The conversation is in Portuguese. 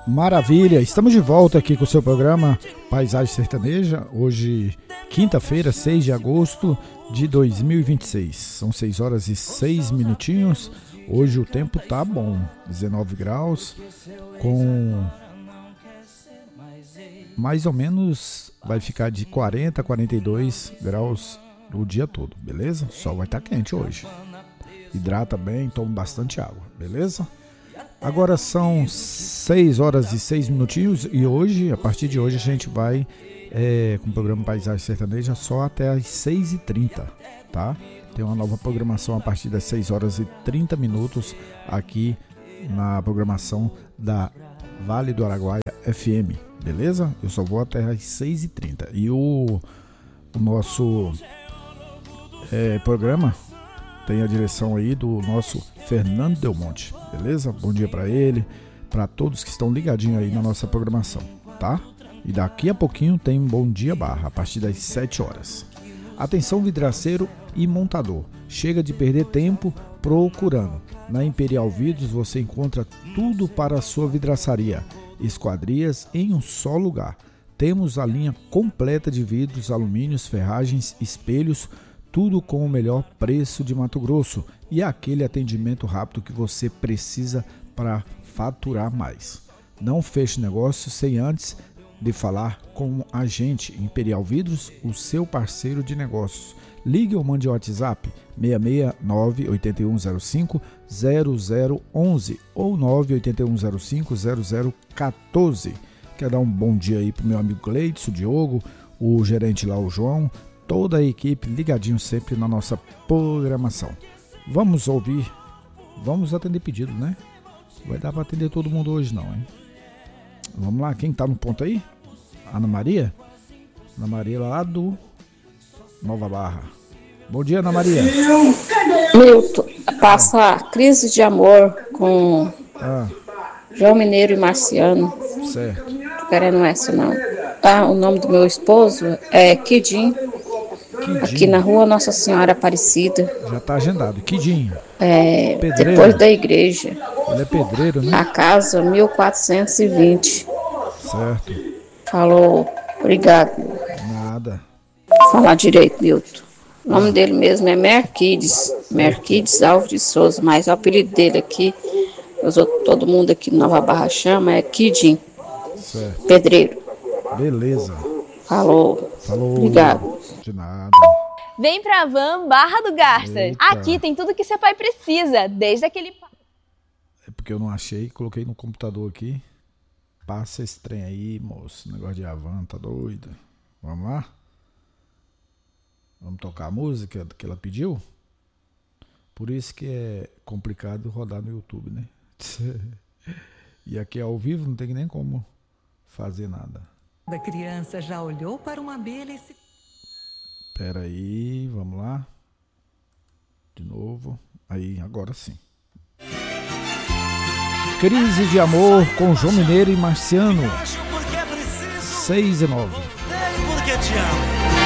Maravilha, estamos de volta aqui com o seu programa Paisagem Sertaneja. Hoje, quinta-feira, 6 de agosto de 2026. São 6 horas e 6 minutinhos. Hoje o tempo tá bom, 19 graus, com mais ou menos vai ficar de 40 a 42 graus o dia todo, beleza? O sol vai estar quente hoje. Hidrata bem, tome bastante água, beleza? Agora são 6 horas e 6 minutinhos e hoje, a partir de hoje, a gente vai com o programa Paisagem Sertaneja só até as 6h30, tá? Tem uma nova programação a partir das 6 horas e 30 minutos aqui na programação da Vale do Araguaia FM, beleza? Eu só vou até as 6h30 e o nosso programa tem a direção aí do nosso Fernando Del Monte, beleza? Bom dia para ele, para todos que estão ligadinhos aí na nossa programação, tá? E daqui a pouquinho tem um Bom Dia Barra, a partir das 7 horas. Atenção vidraceiro e montador, chega de perder tempo procurando. Na Imperial Vidros você encontra tudo para a sua vidraçaria, esquadrias em um só lugar. Temos a linha completa de vidros, alumínios, ferragens, espelhos, tudo com o melhor preço de Mato Grosso e aquele atendimento rápido que você precisa para faturar mais. Não feche negócio sem antes de falar com a gente. Imperial Vidros, o seu parceiro de negócios. Ligue ou mande o WhatsApp 669-8105-0011 ou 98105-0014. Quer dar um bom dia aí pro meu amigo Cleidson, o Diogo, o gerente lá, o João, toda a equipe ligadinho sempre na nossa programação. Vamos ouvir, vamos atender pedido, né? Vai dar para atender todo mundo hoje não, hein? Vamos lá, quem tá no ponto aí? Ana Maria? Ana Maria lá do Nova Barra. Bom dia, Ana Maria. Milton, passa crise de amor com João Mineiro e Marciano. Certo. Tô querendo essa não. O nome do meu esposo é Quidim. Aqui na rua Nossa Senhora Aparecida. Já tá agendado. Quidinho. Depois da igreja. Ele é pedreiro, né? A casa 1420. Certo. Falou, obrigado. Nada. Falar direito, Milton. O nome dele mesmo é Merquides Alves de Souza, mas o apelido dele aqui, todo mundo aqui no Nova Barra chama, é Quidim. Certo. Pedreiro. Beleza. Falou. Obrigado. De nada. Vem pra Van Barra do Garças. Eita. Aqui tem tudo que seu pai precisa, desde aquele... É porque eu não achei, coloquei no computador aqui. Passa esse trem aí, moço. Negócio de Havan, tá doido. Vamos lá? Vamos tocar a música que ela pediu? Por isso que é complicado rodar no YouTube, né? E aqui ao vivo não tem nem como fazer nada. A criança já olhou para uma abelha e se... Pera aí, vamos lá. De novo. Aí, agora sim. Crise de amor com João Mineiro e Marciano. 6 e 9. Porque te amo.